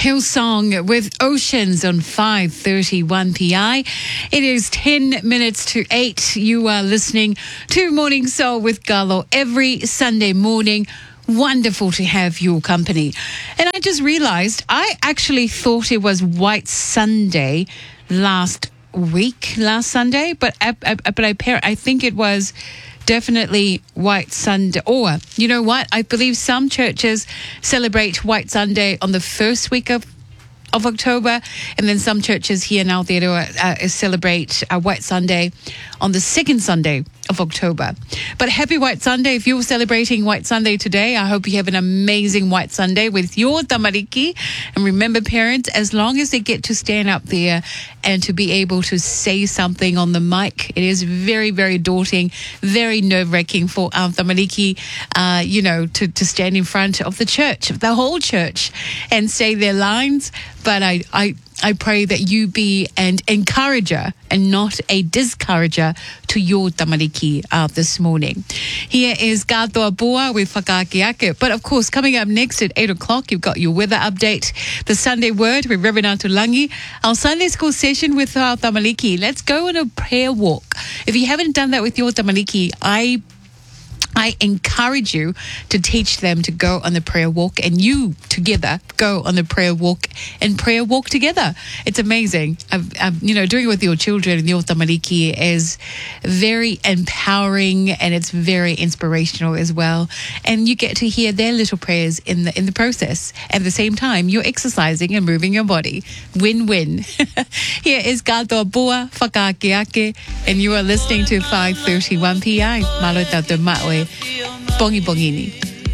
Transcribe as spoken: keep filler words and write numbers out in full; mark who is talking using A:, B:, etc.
A: Hillsong with Oceans on five thirty-one P I. It is ten minutes to eight. You are listening to Morning Soul with Galo every Sunday morning. Wonderful to have your company. And I just realized I actually thought it was White Sunday last week, last Sunday, but I, I, but I, I think it was definitely White Sunday. Or, you know what? I believe some churches celebrate White Sunday on the first week of of October, and then some churches here in Aotearoa uh, celebrate uh, White Sunday on the second Sunday of October. But happy White Sunday. If you're celebrating White Sunday today, I hope you have an amazing White Sunday with your tamariki. And remember, parents, as long as they get to stand up there and to be able to say something on the mic, it is very, very daunting, very nerve-wracking for our tamariki, uh, you know, to, to stand in front of the church, the whole church, and say their lines. But I, I, I pray that you be an encourager and not a discourager to your tamariki uh, this morning. Here is Katoa Pua with Whakaakeake. But of course, coming up next at eight o'clock, you've got your weather update, the Sunday Word with Reverend Atulangi, our Sunday School session with our tamariki. Let's go on a prayer walk. If you haven't done that with your tamariki, I I encourage you to teach them to go on the prayer walk, and you together go on the prayer walk and prayer walk together. It's amazing. I've, I've, you know, doing it with your children and your tamariki is very empowering, and it's very inspirational as well. And you get to hear their little prayers in the in the process. At the same time, you're exercising and moving your body. Win-win. Here is Katoa Pua, Whakaakeake, and you are listening to five thirty-one P I. Malo tau te maue. Bongi bongini.